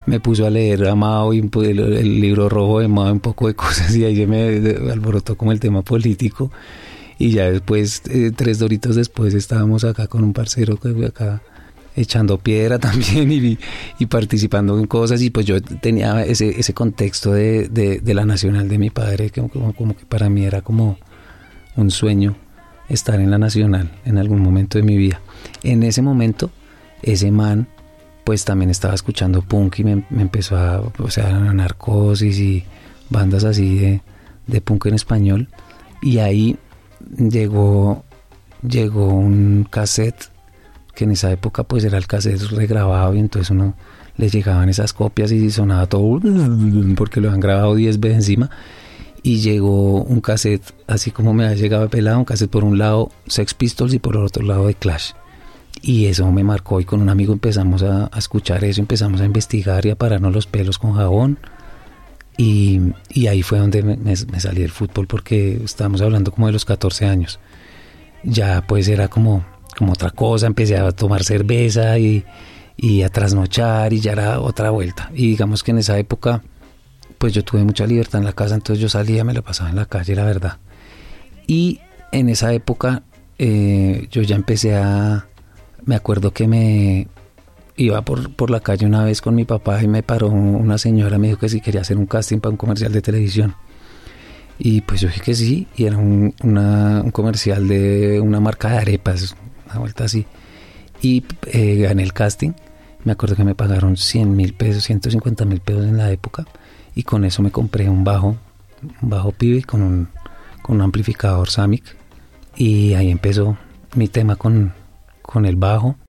me puso a leer a Mao y el libro rojo de Mao, un poco de cosas, y ahí se me alborotó como el tema político. Y ya después, 3 doritos después, estábamos acá con un parcero que acá echando piedra también y participando en cosas, y pues yo tenía ese contexto de la Nacional de mi padre, que como que para mí era como un sueño estar en la Nacional en algún momento de mi vida. En ese momento, ese man pues también estaba escuchando punk y me empezó a Narcosis y bandas así de punk en español, y ahí llegó un cassette, que en esa época pues era el cassette regrabado, y entonces uno le llegaban esas copias y sonaba todo porque lo han grabado 10 veces encima, y llegó un cassette así como me ha llegado pelado, un cassette por un lado Sex Pistols y por el otro lado de Clash, y eso me marcó, y con un amigo empezamos a escuchar eso, empezamos a investigar y a pararnos los pelos con jabón, y ahí fue donde me salí del fútbol, porque estábamos hablando como de los 14 años, ya pues era como otra cosa, empecé a tomar cerveza y a trasnochar, y ya era otra vuelta. Y digamos que en esa época pues yo tuve mucha libertad en la casa, entonces yo salía, me la pasaba en la calle, la verdad. Y en esa época yo ya me acuerdo que me iba por la calle una vez con mi papá y me paró una señora, me dijo que si quería hacer un casting para un comercial de televisión. Y pues yo dije que sí, y era un comercial de una marca de arepas, una vuelta así, y gané el casting. Me acuerdo que me pagaron 100,000 pesos, 150,000 pesos en la época, y con eso me compré un bajo Pibe con un amplificador Samick, y ahí empezó mi tema con el bajo,